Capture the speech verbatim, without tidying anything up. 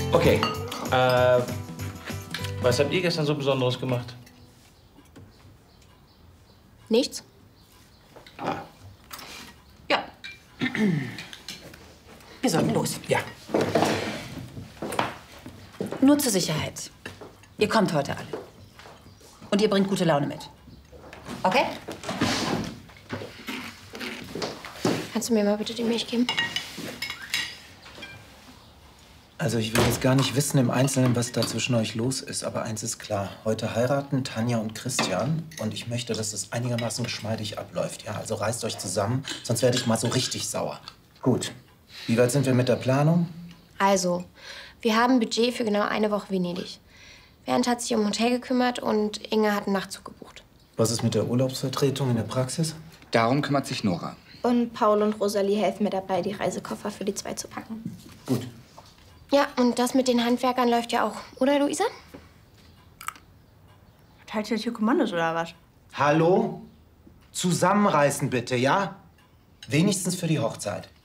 Okay. Äh, was habt ihr gestern so Besonderes gemacht? Nichts. Ja. Wir sollten los. Ja. Nur zur Sicherheit. Ihr kommt heute alle. Und ihr bringt gute Laune mit. Okay? Kannst du mir mal bitte die Milch geben? Also ich will jetzt gar nicht wissen im Einzelnen, was da zwischen euch los ist. Aber eins ist klar, heute heiraten Tanja und Christian. Und ich möchte, dass es einigermaßen geschmeidig abläuft. Ja, also reißt euch zusammen, sonst werde ich mal so richtig sauer. Gut. Wie weit sind wir mit der Planung? Also, wir haben Budget für genau eine Woche Venedig. Bernd hat sich um Hotel gekümmert und Inge hat einen Nachtzug gebucht. Was ist mit der Urlaubsvertretung in der Praxis? Darum kümmert sich Nora. Und Paul und Rosalie helfen mir dabei, die Reisekoffer für die zwei zu packen. Gut. Ja, und das mit den Handwerkern läuft ja auch, oder, Luisa? Teilt ihr hier Kommandos oder was? Hallo? Zusammenreißen bitte, ja? Wenigstens für die Hochzeit.